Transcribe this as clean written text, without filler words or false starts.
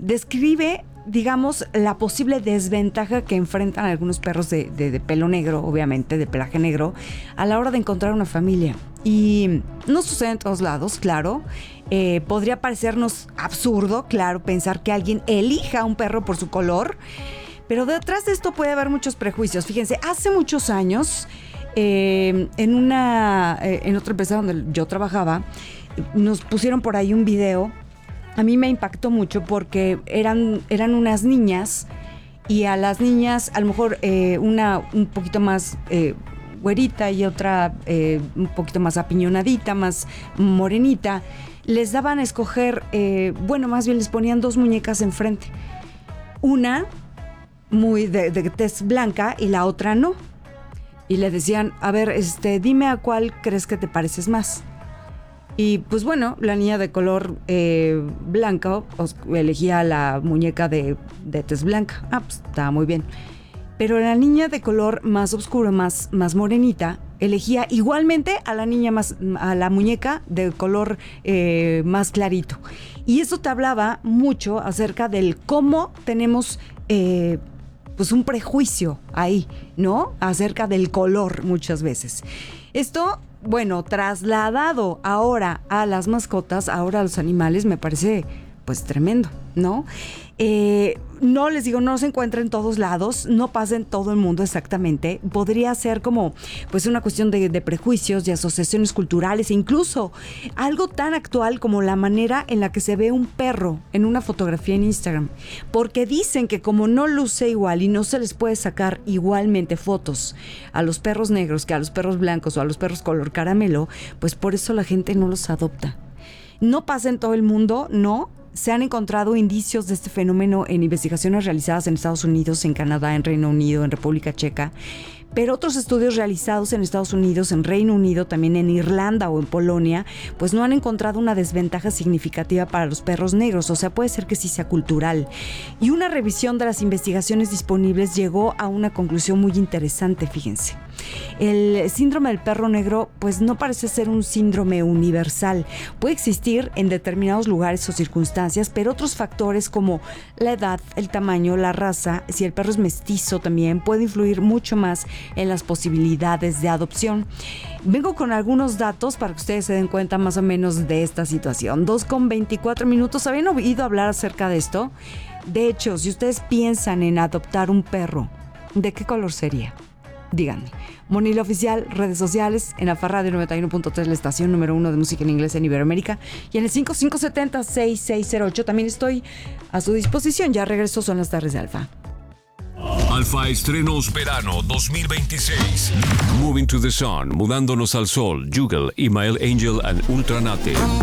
describe, digamos, la posible desventaja que enfrentan algunos perros de pelo negro, obviamente, de pelaje negro, a la hora de encontrar una familia. Y no sucede en todos lados, claro. Podría parecernos absurdo, claro, pensar que alguien elija a un perro por su color, pero detrás de esto puede haber muchos prejuicios. Fíjense, hace muchos años, en otra empresa donde yo trabajaba, nos pusieron por ahí un video. A mí me impactó mucho porque eran unas niñas, y a las niñas, a lo mejor una un poquito más güerita y otra un poquito más apiñonadita, más morenita, les daban a escoger, más bien les ponían 2 muñecas enfrente. Una muy de tez blanca y la otra no. Y le decían, a ver, dime a cuál crees que te pareces más. Y pues bueno, la niña de color blanca elegía la muñeca de tez blanca. Pues estaba muy bien. Pero la niña de color más oscuro, más morenita, elegía igualmente a la muñeca de color más clarito. Y eso te hablaba mucho acerca del cómo tenemos pues un prejuicio ahí, ¿no? Acerca del color muchas veces. Esto, bueno, trasladado ahora a las mascotas, ahora a los animales, me parece pues tremendo, ¿no? No les digo, no se encuentra en todos lados, no pasa en todo el mundo exactamente. Podría ser como pues una cuestión de prejuicios, de asociaciones culturales, e incluso algo tan actual como la manera en la que se ve un perro en una fotografía en Instagram. Porque dicen que como no luce igual y no se les puede sacar igualmente fotos a los perros negros que a los perros blancos o a los perros color caramelo, pues por eso la gente no los adopta. No pasa en todo el mundo, no. Se han encontrado indicios de este fenómeno en investigaciones realizadas en Estados Unidos, en Canadá, en Reino Unido, en República Checa. Pero otros estudios realizados en Estados Unidos, en Reino Unido, también en Irlanda o en Polonia, pues no han encontrado una desventaja significativa para los perros negros. O sea, puede ser que sí sea cultural. Y una revisión de las investigaciones disponibles llegó a una conclusión muy interesante, fíjense. El síndrome del perro negro pues no parece ser un síndrome universal. Puede existir en determinados lugares o circunstancias, pero otros factores como la edad, el tamaño, la raza, si el perro es mestizo también, puede influir mucho más en las posibilidades de adopción. Vengo con algunos datos para que ustedes se den cuenta más o menos de esta situación. 2:24. ¿Habían oído hablar acerca de esto? De hecho, si ustedes piensan en adoptar un perro, ¿de qué color sería? Díganme. Monil Oficial, redes sociales, en Alfa Radio 91.3, la estación número 1 de música en inglés en Iberoamérica, y en el 5570-6608 también estoy a su disposición. Ya regreso, son las tardes de Alfa. Alfa Estrenos Verano 2026. Moving to the Sun, Mudándonos al Sol, Jugal, Ismael Angel and Ultranate.